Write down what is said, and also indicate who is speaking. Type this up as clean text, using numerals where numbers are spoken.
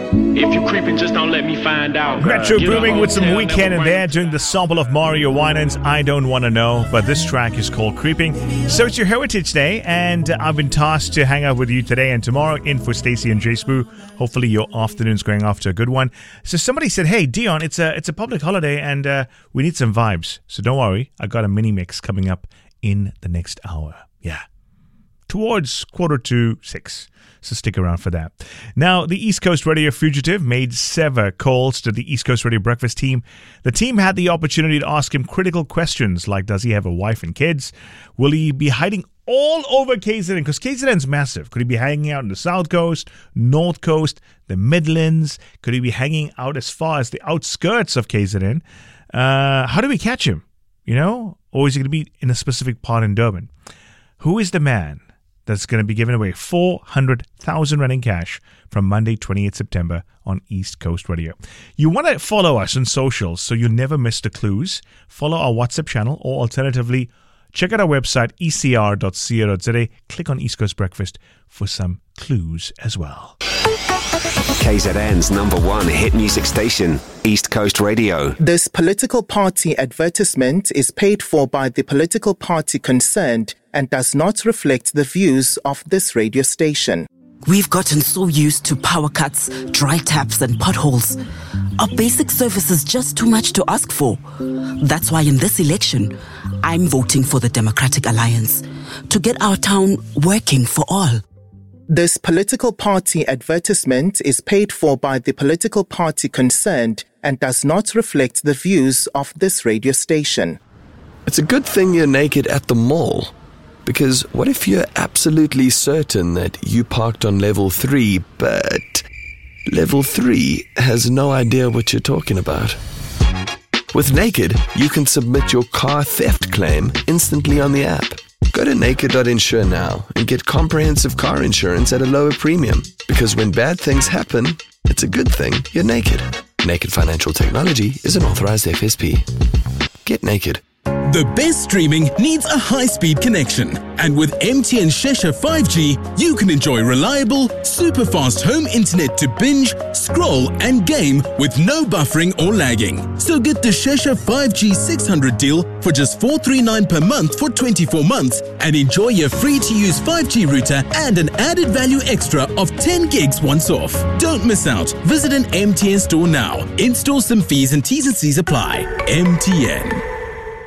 Speaker 1: If you're creeping, just don't let me find out.
Speaker 2: Metro Booming with some Weekend in there, doing the sample of Mario Winans' I Don't Wanna Know, but this track is called Creeping. So it's your Heritage Day, and I've been tasked to hang out with you today and tomorrow in for Stacey and Jay Spoo. Hopefully your afternoon's going off to a good one. So somebody said, hey, Dion, it's a public holiday and we need some vibes. So don't worry, I got a mini mix coming up in the next hour. Yeah. Towards 5:45. So stick around for that. Now, the East Coast Radio fugitive made several calls to the East Coast Radio breakfast team. The team had the opportunity to ask him critical questions like, does he have a wife and kids? Will he be hiding all over KZN? Because KZN's massive. Could he be hanging out in the South Coast, North Coast, the Midlands? Could he be hanging out as far as the outskirts of KZN? How do we catch him? You know? Or is he going to be in a specific part in Durban? Who is the man that's going to be giving away 400,000 Rand in cash from Monday, 28th September on East Coast Radio? You want to follow us on socials so you never miss the clues. Follow our WhatsApp channel, or alternatively, check out our website, ecr.co.za. Click on East Coast Breakfast for some clues as well.
Speaker 3: KZN's #1 hit music station, East Coast Radio.
Speaker 4: This political party advertisement is paid for by the political party concerned and does not reflect the views of this radio station.
Speaker 5: We've gotten so used to power cuts, dry taps and potholes. Our basic service is just too much to ask for. That's why in this election, I'm voting for the Democratic Alliance to get our town working for all.
Speaker 4: This political party advertisement is paid for by the political party concerned and does not reflect the views of this radio station.
Speaker 6: It's a good thing you're naked at the mall. Because what if you're absolutely certain that you parked on level 3, but level 3 has no idea what you're talking about? With Naked, you can submit your car theft claim instantly on the app. Go to naked.insure now and get comprehensive car insurance at a lower premium. Because when bad things happen, it's a good thing you're naked. Naked Financial Technology is an authorized FSP. Get naked.
Speaker 7: The best streaming needs a high-speed connection. And with MTN Shesha 5G, you can enjoy reliable, super-fast home internet to binge, scroll and game with no buffering or lagging. So get the Shesha 5G 600 deal for just $439 per month for 24 months and enjoy your free-to-use 5G router and an added value extra of 10 gigs once off. Don't miss out. Visit an MTN store now. In-store SIM fees and T's and C's apply. MTN.